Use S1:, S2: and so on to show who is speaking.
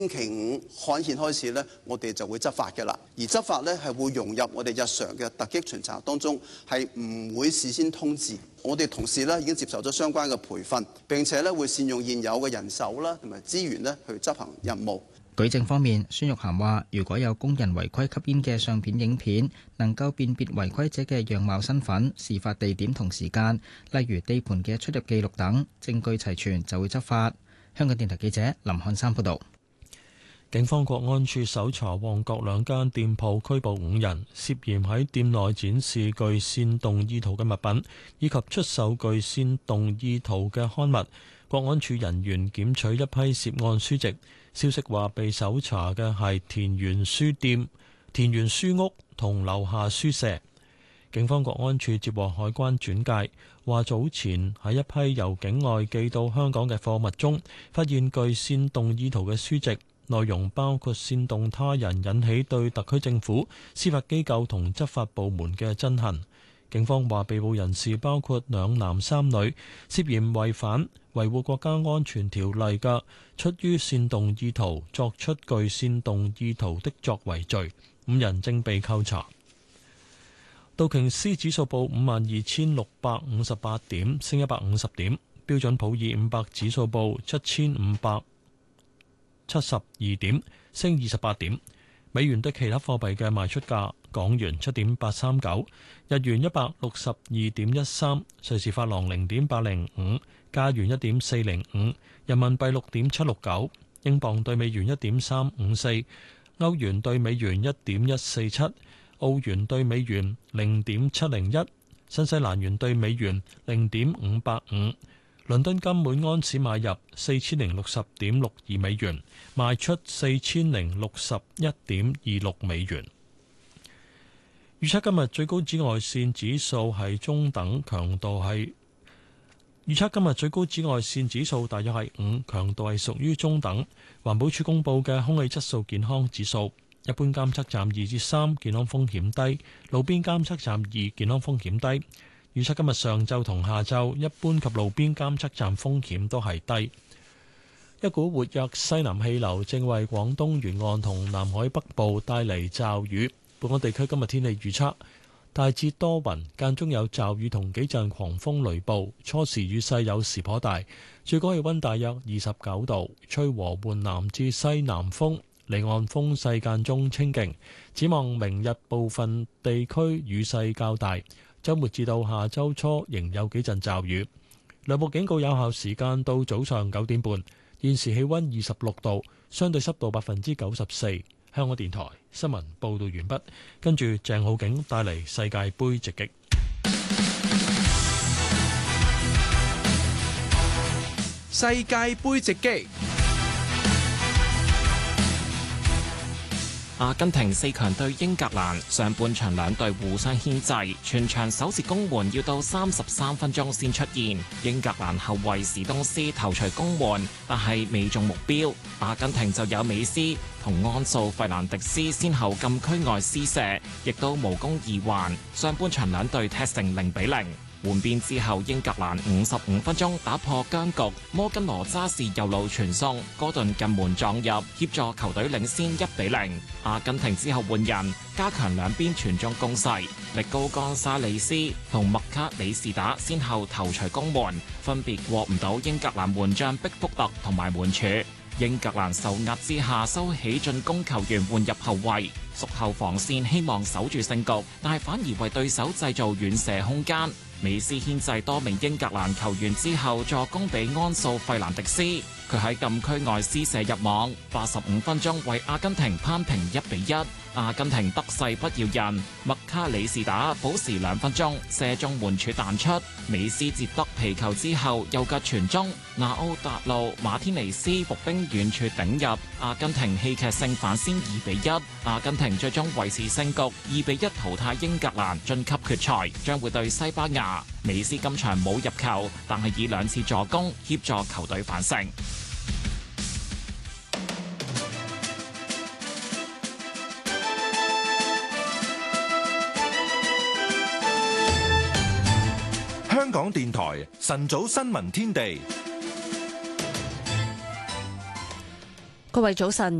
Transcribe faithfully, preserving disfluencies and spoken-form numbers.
S1: 星期五刊憲開始咧，我哋就會執法嘅啦。而執法咧係會融入我哋日常嘅突擊巡查當中，係唔會事先通知。我哋同事咧已經接受咗相關嘅培訓，並且咧會善用現有嘅人手啦同埋資源咧去執行任務。
S2: 舉證方面，孫玉菡話：如果有工人違規吸煙嘅相片、影片，能夠辨別違規者嘅樣貌、身份、事發地點同時間，例如地盤嘅出入記錄等，證據齊全就會執法。香港電台記者林漢山報導。
S3: 警方國安處搜查旺角兩間店鋪，拘捕五人，涉嫌喺店內展示具煽動意圖嘅物品，以及出售具煽動意圖嘅刊物。國安處人員檢取一批涉案書籍。消息話，被搜查嘅係田園書店、田園書屋同樓下書舍。警方國安處接獲海關轉介，話早前喺一批由境外寄到香港嘅貨物中，發現具煽動意圖嘅書籍。內容包括煽動他人引起對特區政府、司法機構同執法部門嘅憎恨。警方話，被捕人士包括兩男三女，涉嫌違反維護國家安全條例嘅出於煽動意圖作出具煽動意圖的作為罪，五人正被扣查。道瓊斯指數報五萬二千六百五十八點，升一百五十點。標準普爾五百指數報七千五百七十二點，升二十八點。美元對其他貨幣嘅賣出價：港元七點八三九，日元一百六十二點一三，瑞士法郎零點八零五，加元一點四零五，人民幣六點七六九，英鎊對美元一點三五四，歐元對美元一點一四七，澳元對美元零點七零一，新西蘭元對美元零點五八五。倫敦金每安士買入四千零六十點六二美元，賣出四千零六十一點二六美元。預測今日最高紫外線指數係中等，強度係預測今日最高紫外線指數大約係五，強度係屬於中等。環保署公布嘅空氣質素健康指數，一般監測站二至三，健康風險低；路邊監測站二，健康風險低。預測今日上晝同下晝，一般及路邊監測站風險都係低。一股活躍西南氣流正為廣東沿岸同南海北部帶嚟驟雨。本港地區今日天氣預測大致多雲，間中有驟雨同幾陣狂風雷暴，初時雨勢有時頗大，最高氣溫大約二十九度，吹和緩南至西南風，離岸風勢間中清勁。展望明日部分地區雨勢較大。週末至到下週初仍有幾陣驟雨，雷暴警告有效時間到早上九點半。現時氣溫二十六度，相對濕度百分之九十四。香港電台新聞報道完畢，跟住鄭浩景帶嚟世界盃直擊。
S4: 世界盃直擊。
S5: 阿根廷四強對英格蘭，上半場兩隊互相牽制，全場首次攻門要到三十三分鐘先出現。英格蘭後衛史東斯頭槌攻門，但係未中目標。阿根廷就有美斯同安素費蘭迪斯先後禁區外施射，亦都無功而還。上半場兩隊踢成零比零。換邊之後，英格蘭五十五分鐘打破僵局，摩根羅渣士右路傳送，哥頓近門撞入，協助球隊領先一比零。阿根廷之後換人，加強兩邊傳中攻勢，力高岡沙利斯同麥卡里士打先後頭槌攻門，分別過唔到英格蘭門將碧福特同埋門柱。英格蘭受壓之下收起進攻球員，換入後衛，屬後防線希望守住勝局，但係反而為對手製造遠射空間。美斯牽制多名英格蘭球員之後，助攻俾安素費蘭迪斯，佢喺禁區外施射入網，八十五分鐘為阿根廷攀平一比一。阿根廷得勢不饒人，麥卡里士打補時兩分鐘射中門柱彈出，美斯接得皮球之後右腳傳中，亞奧達路馬天尼斯伏兵遠處頂入，阿根廷戲劇性反先二比一。阿根廷最終維持勝局，二比一淘汰英格蘭晉級決賽，將會對西班牙。美斯今場冇入球，但係以兩次助攻協助球隊反勝。
S6: 香港電台晨早新聞天地，
S7: 各各位早晨。